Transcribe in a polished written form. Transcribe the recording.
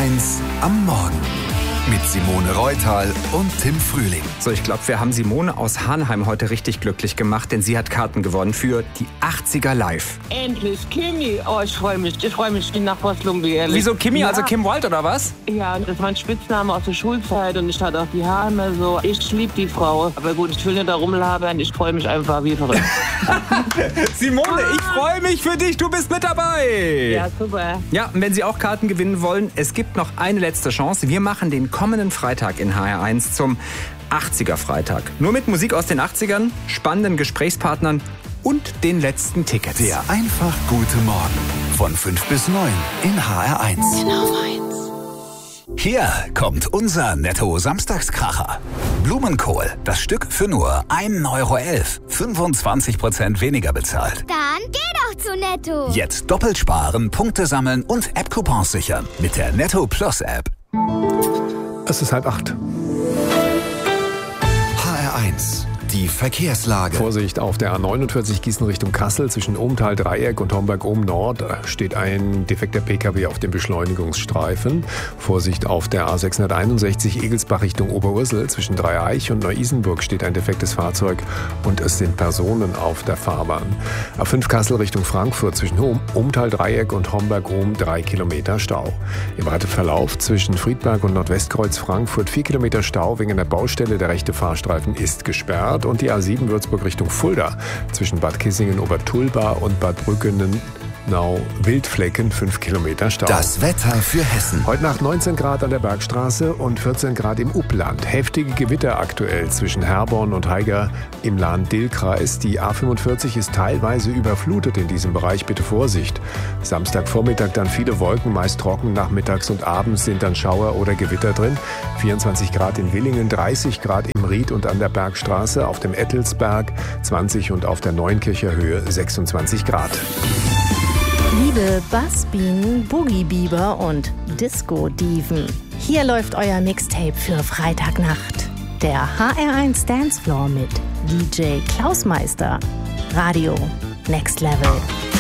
HR1 am Morgen. Mit Simone Reutal und Tim Frühling. So, ich glaube, wir haben Simone aus Hanheim heute richtig glücklich gemacht, denn sie hat Karten gewonnen für die 80er Live. Endlich, Kimi. Oh, ich freue mich wie nach Lumbi, ehrlich. Wieso Kimi, ja. also Kim Wilde oder was? Ja, das war ein Spitzname aus der Schulzeit und ich hatte auch die Haare immer so. Ich liebe die Frau. Aber gut, ich will nicht da rumlabern, ich freue mich einfach wie verrückt. Simone, ich freue mich für dich, du bist mit dabei. Ja, super. Ja, und wenn Sie auch Karten gewinnen wollen, es gibt noch eine letzte Chance. Wir machen den kommenden Freitag in HR1 zum 80er Freitag. Nur mit Musik aus den 80ern, spannenden Gesprächspartnern und den letzten Tickets. Der einfach gute Morgen von 5 bis 9 in HR1. Genau meins. Hier kommt unser Netto-Samstagskracher. Blumenkohl, das Stück für nur 1,11 Euro. 25% weniger bezahlt. Dann geh doch zu Netto. Jetzt doppelt sparen, Punkte sammeln und App-Coupons sichern mit der Netto Plus App. Es ist 7:30. HR1, die Verkehrslage. Vorsicht auf der A49 Gießen Richtung Kassel zwischen Ohmtal-Dreieck und Homberg-Ohm-Nord steht ein defekter PKW auf dem Beschleunigungsstreifen. Vorsicht auf der A661 Egelsbach Richtung Oberursel zwischen Dreieich und Neu-Isenburg steht ein defektes Fahrzeug und es sind Personen auf der Fahrbahn. A5 Kassel Richtung Frankfurt zwischen Ohmtal-Dreieck und Homberg-Ohm 3 Kilometer Stau. Im weiteren Verlauf zwischen Friedberg und Nordwestkreuz Frankfurt 4 Kilometer Stau wegen der Baustelle. Der rechte Fahrstreifen ist gesperrt. Und die A7 Würzburg Richtung Fulda zwischen Bad Kissingen-Obertulba und Bad Brückenau-Wildflecken 5 Kilometer Stau. Das Wetter für Hessen. Heute Nacht 19 Grad an der Bergstraße und 14 Grad im Upland. Heftige Gewitter aktuell zwischen Herborn und Haiger im Lahn-Dill-Kreis. Die A45 ist teilweise überflutet in diesem Bereich. Bitte Vorsicht. Samstagvormittag dann viele Wolken, meist trocken. Nachmittags und abends sind dann Schauer oder Gewitter drin. 24 Grad in Willingen, 30 Grad im Ried und an der Bergstraße, auf dem Ettelsberg 20 und auf der Neunkircher Höhe 26 Grad. Liebe Bassbienen, Boogie-Biber und Disco-Diven, hier läuft euer Mixtape für Freitagnacht. Der HR1 Dancefloor mit DJ Klaus Meister. Radio Next Level.